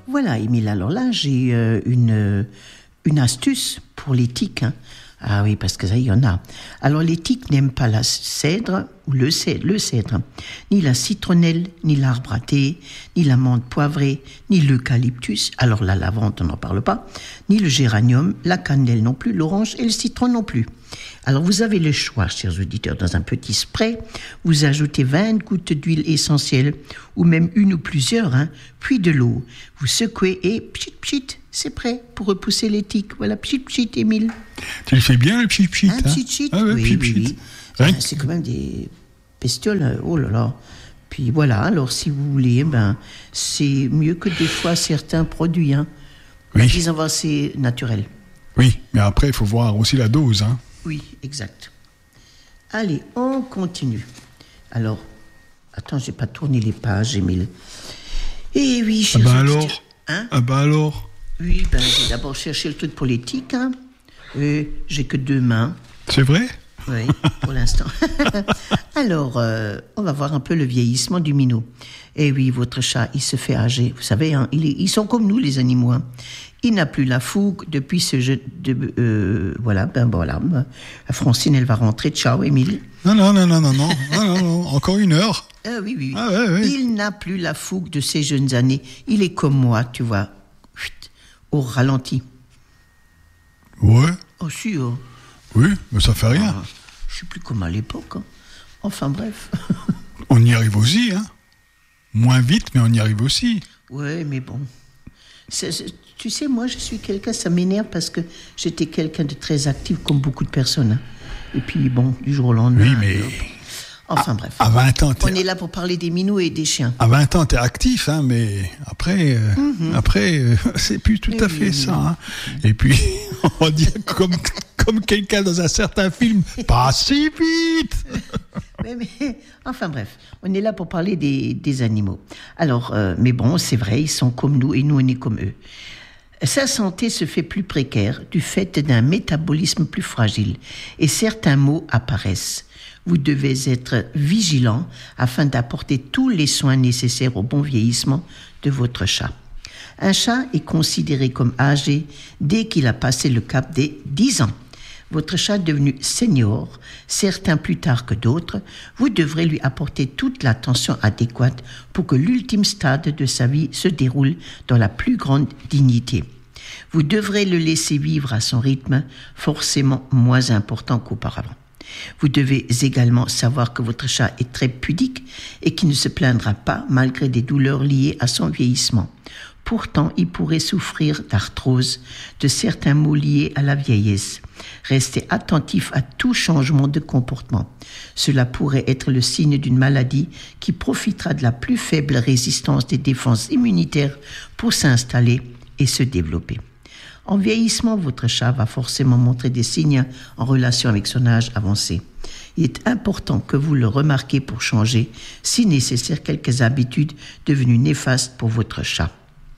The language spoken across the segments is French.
voilà, Émile, alors là, j'ai une astuce pour les tiques. Hein. Ah oui, parce que ça, il y en a. Alors, les tiques n'aiment pas la cèdre, ou le cèdre, ni la citronnelle, ni l'arbre à thé, ni la menthe poivrée, ni l'eucalyptus, alors la lavande, on n'en parle pas, ni le géranium, la cannelle non plus, l'orange et le citron non plus. Alors, vous avez le choix, chers auditeurs, dans un petit spray, vous ajoutez 20 gouttes d'huile essentielle, ou même une ou plusieurs, hein, puis de l'eau. Vous secouez et pchit, pchit, c'est prêt pour repousser les tiques. Voilà, pchit, pchit, Émile. Tu le fais bien, le pchit, pchit, hein? Pchit, pchit, ah ouais, oui, pchit, oui, pchit. oui. C'est quand même des bestioles, oh là là. Puis voilà, alors si vous voulez, c'est mieux que des fois certains produits, hein. Oui. Disons, c'est naturel. Oui, mais après, il faut voir aussi la dose, hein. Oui, exact. Allez, on continue. Alors, attends, j'ai pas tourné les pages, Émile. Eh oui, Ah bah alors hein? Ah bah alors Oui, j'ai d'abord cherché le truc politique, hein. J'ai que 2 mains. C'est vrai? Oui, pour l'instant. Alors, on va voir un peu le vieillissement du minot. Eh oui, votre chat, il se fait âger. Vous savez, hein, ils sont comme nous, les animaux. Hein. Il n'a plus la fougue depuis ce jeu de... voilà. Francine, elle va rentrer. Ciao, Émile. Non. Encore 1 heure. Oui, oui. Ah, ouais. Il n'a plus la fougue de ses jeunes années. Il est comme moi, tu vois. Chut, au ralenti. Ouais. Oh, si, oh. Oui, mais ça fait rien. Je suis plus comme à l'époque. Hein. Enfin, bref. On y arrive aussi, hein. Moins vite, mais on y arrive aussi. Ouais, mais bon. Tu sais, moi, je suis quelqu'un, ça m'énerve parce que j'étais quelqu'un de très actif, comme beaucoup de personnes. Hein. Et puis, bon, du jour au lendemain... Oui, mais... Enfin, bref. À 20 ans, on est là pour parler des minous et des chiens. À 20 ans, t'es actif, hein, mais après, c'est plus tout à fait ça. Hein. Et puis, on va dire comme quelqu'un dans un certain film, pas si vite. Enfin bref, on est là pour parler des animaux. Alors, mais bon, c'est vrai, ils sont comme nous et nous, on est comme eux. Sa santé se fait plus précaire du fait d'un métabolisme plus fragile et certains maux apparaissent. Vous devez être vigilant afin d'apporter tous les soins nécessaires au bon vieillissement de votre chat. Un chat est considéré comme âgé dès qu'il a passé le cap des 10 ans. Votre chat est devenu senior, certains plus tard que d'autres, vous devrez lui apporter toute l'attention adéquate pour que l'ultime stade de sa vie se déroule dans la plus grande dignité. Vous devrez le laisser vivre à son rythme, forcément moins important qu'auparavant. Vous devez également savoir que votre chat est très pudique et qu'il ne se plaindra pas malgré des douleurs liées à son vieillissement. Pourtant, il pourrait souffrir d'arthrose, de certains maux liés à la vieillesse. Restez attentif à tout changement de comportement. Cela pourrait être le signe d'une maladie qui profitera de la plus faible résistance des défenses immunitaires pour s'installer et se développer. En vieillissement, votre chat va forcément montrer des signes en relation avec son âge avancé. Il est important que vous le remarquiez pour changer, si nécessaire, quelques habitudes devenues néfastes pour votre chat.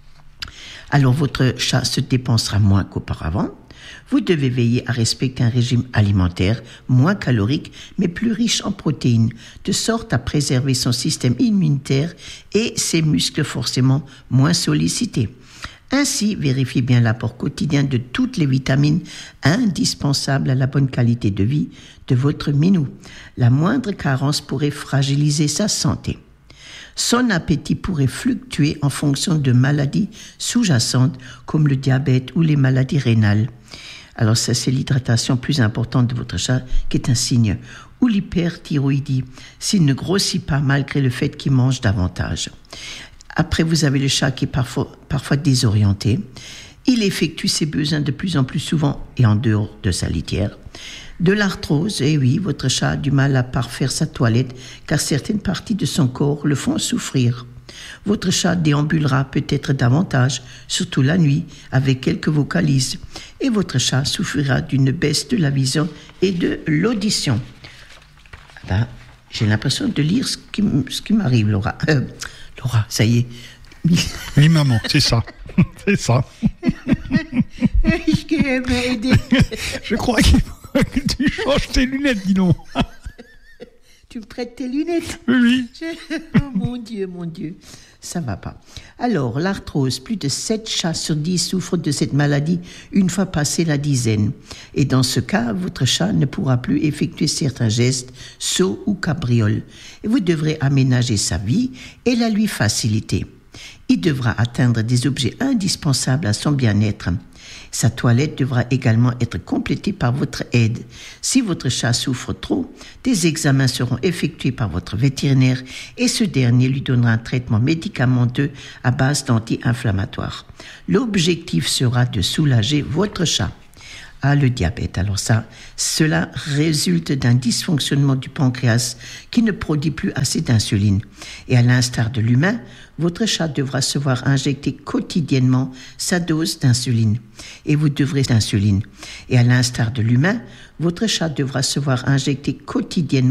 Alors, votre chat se dépensera moins qu'auparavant. Vous devez veiller à respecter un régime alimentaire moins calorique, mais plus riche en protéines, de sorte à préserver son système immunitaire et ses muscles forcément moins sollicités. Ainsi, vérifiez bien l'apport quotidien de toutes les vitamines indispensables à la bonne qualité de vie de votre minou. La moindre carence pourrait fragiliser sa santé. Son appétit pourrait fluctuer en fonction de maladies sous-jacentes comme le diabète ou les maladies rénales. Alors ça, c'est l'hydratation plus importante de votre chat qui est un signe. Ou l'hyperthyroïdie, s'il ne grossit pas malgré le fait qu'il mange davantage. Après, vous avez le chat qui est parfois désorienté. Il effectue ses besoins de plus en plus souvent et en dehors de sa litière. De l'arthrose, et oui, votre chat a du mal à parfaire sa toilette car certaines parties de son corps le font souffrir. Votre chat déambulera peut-être davantage, surtout la nuit, avec quelques vocalises. Et votre chat souffrira d'une baisse de la vision et de l'audition. J'ai l'impression de lire ce qui m'arrive, Laura. Laura, ça y est. Oui, maman, c'est ça. C'est ça. Je crois qu'il faut que tu changes tes lunettes, dis donc. Tu me prêtes tes lunettes? Oui. Oh mon Dieu. Ça va pas. Alors, l'arthrose, plus de 7 chats sur 10 souffrent de cette maladie une fois passé la dizaine. Et dans ce cas, votre chat ne pourra plus effectuer certains gestes, sauts ou cabrioles. Et vous devrez aménager sa vie et la lui faciliter. Il devra atteindre des objets indispensables à son bien-être. Sa toilette devra également être complétée par votre aide. Si votre chat souffre trop, des examens seront effectués par votre vétérinaire et ce dernier lui donnera un traitement médicamenteux à base d'anti-inflammatoires. L'objectif sera de soulager votre chat. Ah, le diabète. Alors cela résulte d'un dysfonctionnement du pancréas qui ne produit plus assez d'insuline. Et à l'instar de l'humain, votre chat devra se voir injecter quotidiennement sa dose d'insuline. Et vous devrez d'insuline. Et à l'instar de l'humain, votre chat devra se voir injecter quotidiennement